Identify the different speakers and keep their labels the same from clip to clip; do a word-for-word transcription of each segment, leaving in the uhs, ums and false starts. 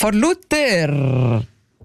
Speaker 1: Von Luther.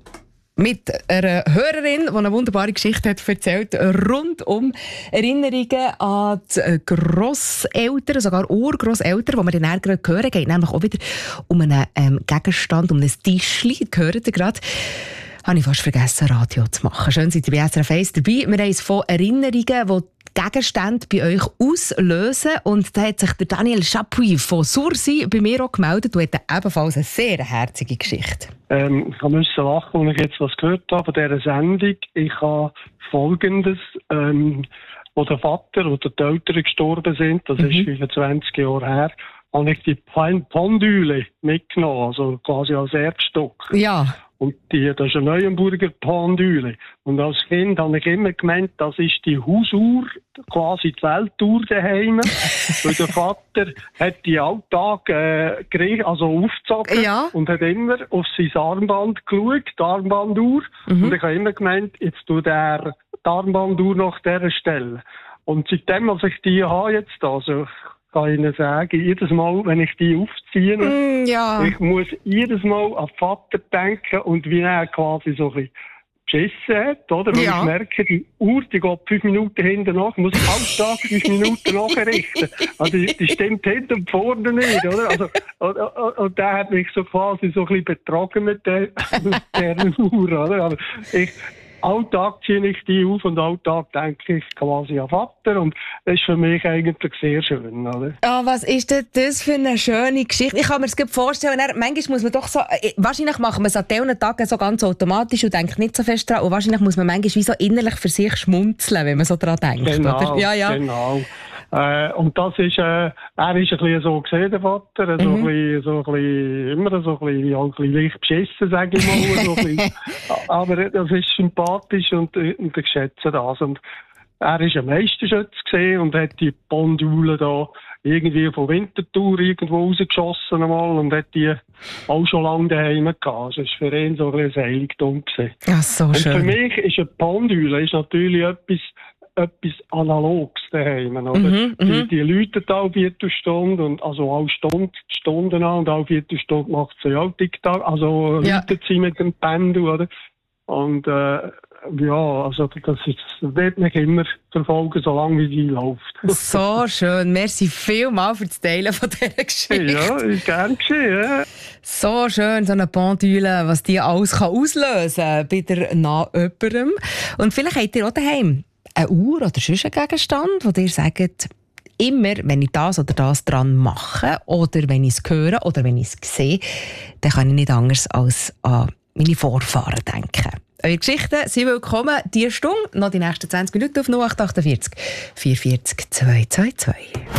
Speaker 1: Mit einer Hörerin, die eine wunderbare Geschichte hat erzählt, rund um Erinnerungen an die Grosseltern, sogar Urgrosseltern, die wir dann gerade hören. Es geht nämlich auch wieder um einen ähm, Gegenstand, um ein Tischchen. Gehört ihr gerade? Habe ich fast vergessen, Radio zu machen. Schön, seid ihr bei S R F eins dabei. Wir haben es von Erinnerungen, die Gegenstände bei euch auslösen. Und da hat sich der Daniel Chapuis von Sursi bei mir auch gemeldet und hat ebenfalls eine sehr herzige Geschichte.
Speaker 2: Ähm, ich musste lachen, als ich jetzt was gehört habe von dieser Sendung. Ich habe Folgendes, ähm, wo der Vater oder die Eltern gestorben sind, das mhm. ist fünfundzwanzig Jahre her, habe ich die Pendüle mitgenommen, also quasi als Erbstock.
Speaker 1: Ja.
Speaker 2: Und die, das ist eine Neuenburger Pendüle. Und als Kind habe ich immer gemeint, das ist die Hausuhr, quasi die Weltuhr daheim. Weil der Vater hat die Alltag äh, also aufgezogen
Speaker 1: ja.
Speaker 2: und hat immer auf sein Armband geschaut, die Armbanduhr. Mhm. Und ich habe immer gemeint, jetzt tut er die Armbanduhr nach dieser Stelle. Und seitdem, als ich die habe jetzt, also kann ich Ihnen sagen, jedes Mal, wenn ich die aufziehe,
Speaker 1: mm, ja.
Speaker 2: ich muss jedes Mal an den Vater denken und wie er quasi so ein bisschen beschissen hat, oder? Weil ja. ich merke, die Uhr, die geht fünf Minuten hinten nach, muss ich alle Tag fünf Minuten nachrichten. Also, die, die stimmt hinten und vorne nicht, oder? Also, und, und, und der hat mich so quasi so ein bisschen betrogen mit der, mit der Uhr, oder? Also, ich, Alltag ziehe ich die auf und Alltag denke ich quasi an Vater und das ist für mich eigentlich sehr schön, oder?
Speaker 1: Oh, was ist denn das für eine schöne Geschichte? Ich kann mir das gut vorstellen, manchmal muss man doch so, wahrscheinlich machen wir es an diesen Tagen so ganz automatisch und denkt nicht so fest dran und wahrscheinlich muss man manchmal wie so innerlich für sich schmunzeln, wenn man so dran denkt,
Speaker 2: genau,
Speaker 1: oder? Ja, ja.
Speaker 2: Genau. Äh, und das ist, äh, er ist ein bisschen so gesehen, der Vater, so, mhm. ein bisschen, so ein bisschen, immer so ein bisschen, ja, ein bisschen leicht beschissen, sage ich mal. so ein bisschen. Aber das ist sympathisch und, und ich schätze das. Und er ist ein Meisterschütze gesehen und hat die Pendüle da irgendwie von Winterthur irgendwo rausgeschossen einmal und hat die auch schon lange daheim gehabt. Das war für ihn so ein bisschen ein Heiligtum gewesen.
Speaker 1: Ja, so
Speaker 2: und
Speaker 1: schön.
Speaker 2: Für mich ist eine Pendüle ist natürlich etwas, etwas Analoges daheim, oder?
Speaker 1: Mhm,
Speaker 2: die, die läuten alle Viertelstunde und, also alle Stunden, Stunden an und alle Viertelstunde macht sie auch TikTok, also
Speaker 1: ja.
Speaker 2: läutet sie mit dem Pendel, oder? Und, äh, ja, also, das, ist, das wird mich immer verfolgen, solange wie sie läuft.
Speaker 1: So schön. Merci vielmals für das Teilen von dieser Geschichte.
Speaker 2: Ja, ist gern geschehen, ja.
Speaker 1: So schön, so eine Pendüle, was die alles kann auslösen kann bei der nah jemandem. Und vielleicht habt ihr auch daheim eine Uhr oder sonst einen Gegenstand, wo ihr sagt, immer, wenn ich das oder das dran mache oder wenn ich es höre oder wenn ich es sehe, dann kann ich nicht anders als an meine Vorfahren denken. Eure Geschichten sind willkommen. Diese Stunde, noch die nächsten zwanzig Minuten auf null acht acht vier, vier vier zwei zwei zwei.